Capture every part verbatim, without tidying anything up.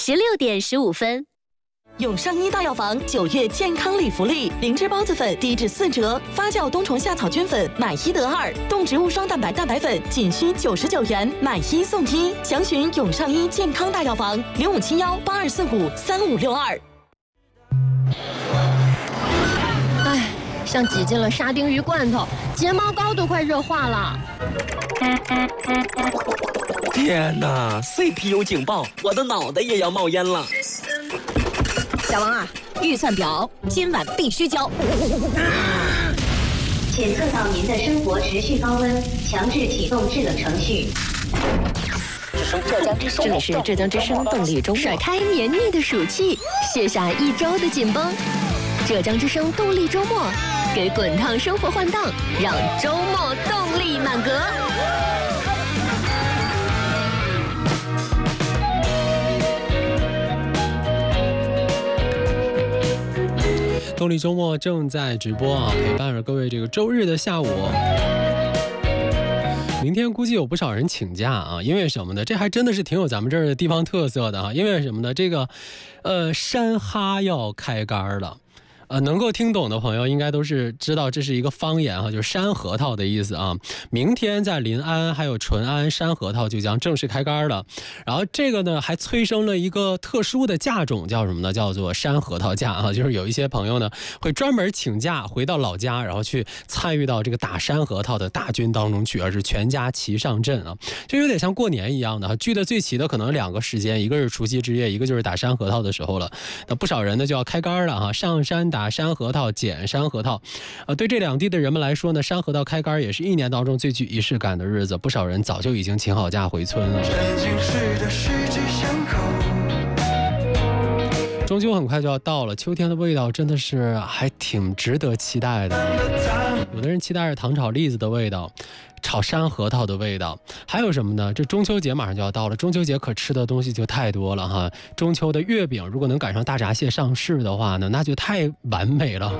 十六点十五分。 永上一大药房九月健康礼福利，灵芝孢子粉低至四折，发酵冬虫夏草菌粉买一得二，动植物双蛋白蛋白粉仅需九十九元，买一送一。详询永上一健康大药房零五七幺八二四五三五六二。 哎，像挤进了沙丁鱼罐头，睫毛膏都快热化了。 天哪 ，C P U 警报，我的脑袋也要冒烟了。 小王啊，预算表今晚必须交。 检测到您的生活持续高温，强制启动制冷程序。 浙江之声，这里是浙江之声动力周末，甩开黏腻的暑气，卸下一周的紧绷。浙江之声动力周末，给滚烫生活换挡，让周末动力满格。 动力周末正在直播啊，陪伴着各位这个周日的下午。明天估计有不少人请假啊，因为什么呢？这还真的是挺有咱们这儿的地方特色的啊。因为什么呢？这个，呃，山哈要开竿了。呃，能够听懂的朋友应该都是知道这是一个方言哈，就是山核桃的意思啊。明天在临安还有淳安，山核桃就将正式开竿了。然后这个呢还催生了一个特殊的价种，叫什么呢？叫做山核桃价啊。就是有一些朋友呢会专门请假回到老家，然后去参与到这个打山核桃的大军当中去，而是全家齐上阵啊，就有点像过年一样的。聚的最齐的可能两个时间，一个是除夕之夜，一个就是打山核桃的时候了。那不少人呢就要开竿了哈，上山打山核桃，捡山核桃，呃，对这两地的人们来说呢，山核桃开竿也是一年当中最具仪式感的日子。不少人早就已经请好假回村了。中秋很快就要到了，秋天的味道真的是还挺值得期待的。有的人期待着糖炒栗子的味道，炒山核桃的味道，还有什么呢？这中秋节马上就要到了，中秋节可吃的东西就太多了哈。中秋的月饼如果能赶上大闸蟹上市的话呢，那就太完美了。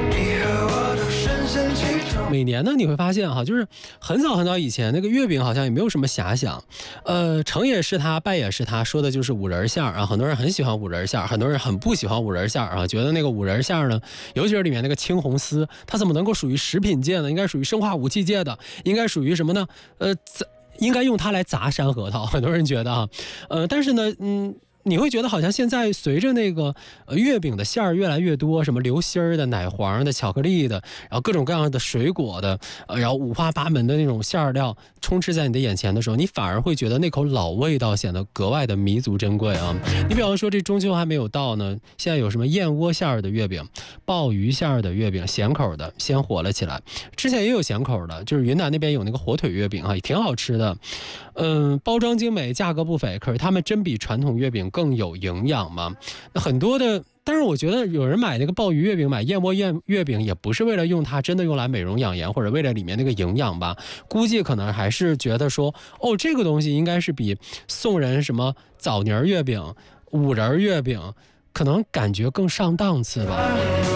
每年呢，你会发现哈，就是很早很早以前那个月饼好像也没有什么遐想，呃，成也是它，败也是它，说的就是五仁馅儿啊。很多人很喜欢五仁馅儿，很多人很不喜欢五仁馅儿啊，觉得那个五仁馅儿呢，尤其是里面那个青红丝，它怎么能够属于食品界呢？应该属于生化武器界的，应该属于什么呢？呃，应该用它来砸山核桃。很多人觉得啊，呃，但是呢，嗯。你会觉得好像现在随着那个呃月饼的馅儿越来越多，什么流心儿的、奶黄的、巧克力的，然后各种各样的水果的，呃，然后五花八门的那种馅料充斥在你的眼前的时候，你反而会觉得那口老味道显得格外的弥足珍贵啊。你比方说这中秋还没有到呢，现在有什么燕窝馅儿的月饼、鲍鱼馅儿的月饼，咸口的先火了起来。之前也有咸口的，就是云南那边有那个火腿月饼啊，也挺好吃的。嗯，包装精美，价格不菲，可是他们真比传统月饼更有营养吗？那很多的，但是我觉得有人买那个鲍鱼月饼、买燕窝燕月饼，也不是为了用它真的用来美容养颜，或者为了里面那个营养吧。估计可能还是觉得说，哦，这个东西应该是比送人什么枣泥月饼、五仁月饼，可能感觉更上档次吧。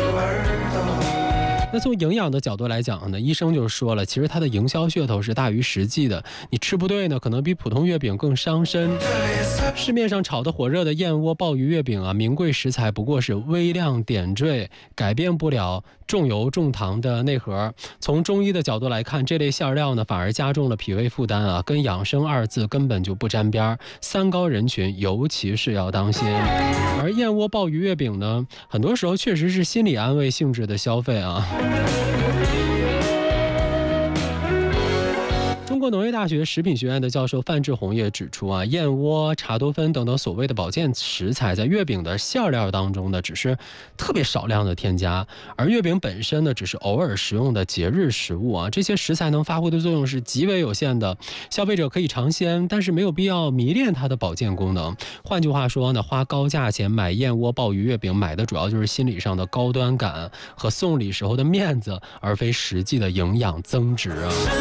那从营养的角度来讲呢，医生就说了，其实它的营销噱头是大于实际的，你吃不对呢，可能比普通月饼更伤身。市面上炒得火热的燕窝、鲍鱼月饼啊，名贵食材不过是微量点缀，改变不了重油重糖的内核。从中医的角度来看，这类馅料呢，反而加重了脾胃负担啊，跟养生二字根本就不沾边。三高人群尤其是要当心。而燕窝、鲍鱼月饼呢，很多时候确实是心理安慰性质的消费啊。中国农业大学食品学院的教授范志红也指出啊，燕窝、茶多酚等等所谓的保健食材，在月饼的馅料当中呢，只是特别少量的添加，而月饼本身呢，只是偶尔食用的节日食物啊，这些食材能发挥的作用是极为有限的。消费者可以尝鲜，但是没有必要迷恋它的保健功能。换句话说呢，花高价钱买燕窝、鲍鱼月饼，买的主要就是心理上的高端感和送礼时候的面子，而非实际的营养增值啊。